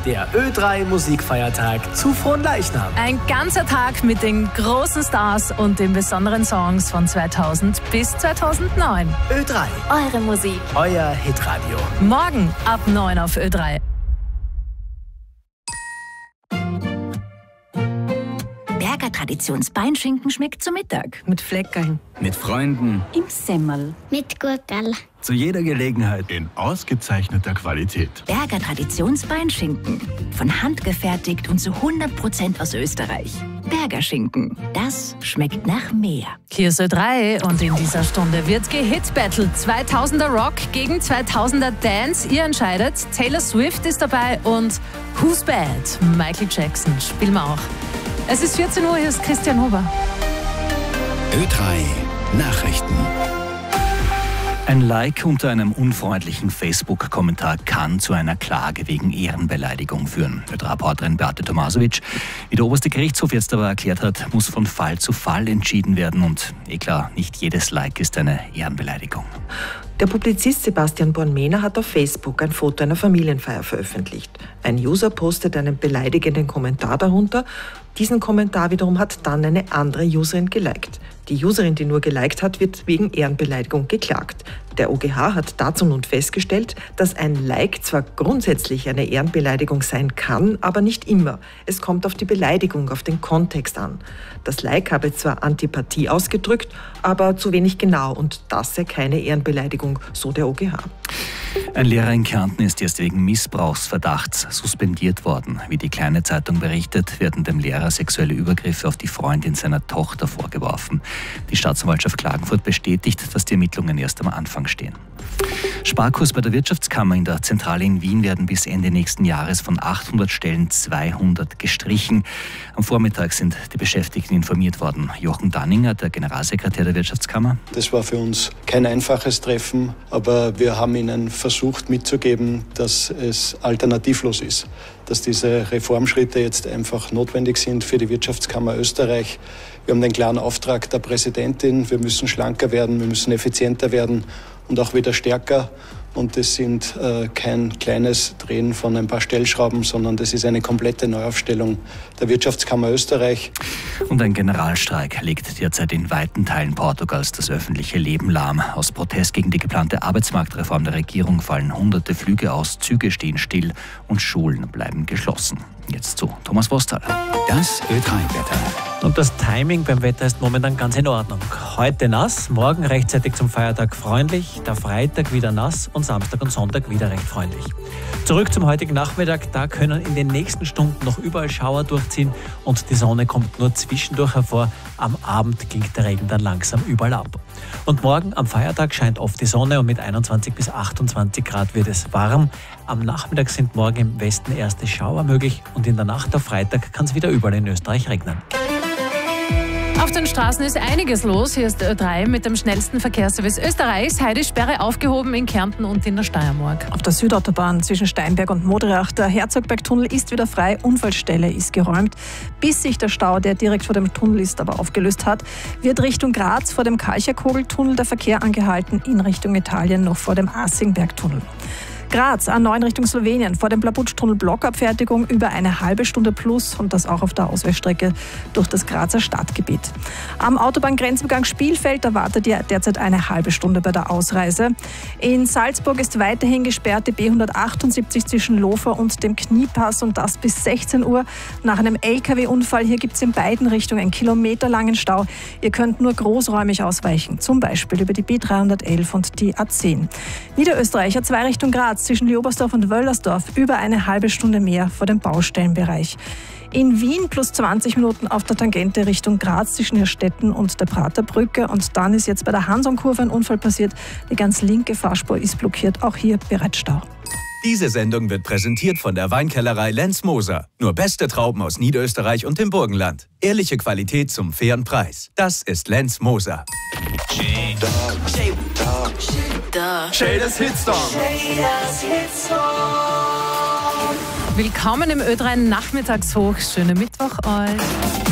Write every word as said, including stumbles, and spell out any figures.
der Ö drei Musikfeiertag zu Fronleichnam. Ein ganzer Tag mit den großen Stars und den besonderen Songs von zweitausend bis zweitausendneun. Ö drei. Eure Musik. Euer Hitradio. Morgen ab neun auf Ö drei. Berger Traditionsbeinschinken schmeckt zu Mittag. Mit Fleckerln. Mit Freunden. Im Semmel. Mit Gurkerl. Zu jeder Gelegenheit. In ausgezeichneter Qualität. Berger Traditionsbeinschinken. Von Hand gefertigt und zu hundert Prozent aus Österreich. Berger Schinken. Das schmeckt nach mehr. Hier ist Ö drei und in dieser Stunde wird gehitbattelt. zweitausender Rock gegen zweitausender Dance. Ihr entscheidet. Taylor Swift ist dabei und Who's Bad? Michael Jackson spielen wir auch. Es ist vierzehn Uhr, hier ist Christian Huber. Ö drei Nachrichten. Ein Like unter einem unfreundlichen Facebook-Kommentar kann zu einer Klage wegen Ehrenbeleidigung führen. Ö drei-Reporterin Beate Tomasovic. Wie der oberste Gerichtshof jetzt aber erklärt hat, muss von Fall zu Fall entschieden werden. Und eh klar, nicht jedes Like ist eine Ehrenbeleidigung. Der Publizist Sebastian Bornmehner hat auf Facebook ein Foto einer Familienfeier veröffentlicht. Ein User postet einen beleidigenden Kommentar darunter. Diesen Kommentar wiederum hat dann eine andere Userin geliked. Die Userin, die nur geliked hat, wird wegen Ehrenbeleidigung geklagt. Der O G H hat dazu nun festgestellt, dass ein Like zwar grundsätzlich eine Ehrenbeleidigung sein kann, aber nicht immer. Es kommt auf die Beleidigung, auf den Kontext an. Das Like habe zwar Antipathie ausgedrückt, aber zu wenig genau und das sei keine Ehrenbeleidigung, so der O G H. Ein Lehrer in Kärnten ist jetzt wegen Missbrauchsverdachts suspendiert worden. Wie die Kleine Zeitung berichtet, werden dem Lehrer sexuelle Übergriffe auf die Freundin seiner Tochter vorgeworfen. Die Staatsanwaltschaft Klagenfurt bestätigt, dass die Ermittlungen erst am Anfang stehen. Sparkurs bei der Wirtschaftskammer in der Zentrale in Wien werden bis Ende nächsten Jahres von achthundert Stellen zweihundert gestrichen. Am Vormittag sind die Beschäftigten informiert worden. Jochen Danninger, der Generalsekretär der Wirtschaftskammer. Das war für uns kein einfaches Treffen, aber wir haben ihnen versucht mitzugeben, dass es alternativlos ist, dass diese Reformschritte jetzt einfach notwendig sind für die Wirtschaftskammer Österreich. Wir haben den klaren Auftrag der Präsidentin, wir müssen schlanker werden, wir müssen effizienter werden und auch wieder stärker. Und das sind äh, kein kleines Drehen von ein paar Stellschrauben, sondern das ist eine komplette Neuaufstellung der Wirtschaftskammer Österreich. Und ein Generalstreik legt derzeit in weiten Teilen Portugals das öffentliche Leben lahm. Aus Protest gegen die geplante Arbeitsmarktreform der Regierung fallen hunderte Flüge aus, Züge stehen still und Schulen bleiben geschlossen. Jetzt zu Thomas Wostal. Das Ö drei-Wetter. Und das Timing beim Wetter ist momentan ganz in Ordnung. Heute nass, morgen rechtzeitig zum Feiertag freundlich, der Freitag wieder nass und Samstag und Sonntag wieder recht freundlich. Zurück zum heutigen Nachmittag, da können in den nächsten Stunden noch überall Schauer durchziehen und die Sonne kommt nur zwischendurch hervor. Am Abend klingt der Regen dann langsam überall ab. Und morgen am Feiertag scheint oft die Sonne und mit einundzwanzig bis achtundzwanzig Grad wird es warm. Am Nachmittag sind morgen im Westen erste Schauer möglich und in der Nacht auf Freitag kann es wieder überall in Österreich regnen. Auf den Straßen ist einiges los. Hier ist Ö drei mit dem schnellsten Verkehrsservice Österreichs. Heute Sperre aufgehoben in Kärnten und in der Steiermark. Auf der Südautobahn zwischen Steinberg und Moderach. Der Herzogbergtunnel ist wieder frei. Unfallstelle ist geräumt. Bis sich der Stau, der direkt vor dem Tunnel ist, aber aufgelöst hat, wird Richtung Graz vor dem Kalcherkogeltunnel der Verkehr angehalten, in Richtung Italien noch vor dem Assingbergtunnel. Graz, A neun Richtung Slowenien, vor dem Plabutschtunnel Blockabfertigung über eine halbe Stunde plus und das auch auf der Ausweichstrecke durch das Grazer Stadtgebiet. Am Autobahngrenzübergang Spielfeld erwartet ihr derzeit eine halbe Stunde bei der Ausreise. In Salzburg ist weiterhin gesperrt die B hundertachtundsiebzig zwischen Lofer und dem Kniepass und das bis sechzehn Uhr. Nach einem L K W-Unfall hier gibt es in beiden Richtungen einen kilometerlangen Stau. Ihr könnt nur großräumig ausweichen, zum Beispiel über die B dreihundertelf und die A zehn. Niederösterreicher zwei Richtung Graz zwischen Liobersdorf und Wöllersdorf über eine halbe Stunde mehr vor dem Baustellenbereich. In Wien plus zwanzig Minuten auf der Tangente Richtung Graz zwischen Herstetten und der Praterbrücke. Und dann ist jetzt bei der Hansonkurve ein Unfall passiert. Die ganz linke Fahrspur ist blockiert, auch hier bereits Stau. Diese Sendung wird präsentiert von der Weinkellerei Lenz Moser. Nur beste Trauben aus Niederösterreich und dem Burgenland. Ehrliche Qualität zum fairen Preis. Das ist Lenz Moser. Shaders Hitstorm. Willkommen im Ö drei Nachmittagshoch. Schönen Mittwoch euch.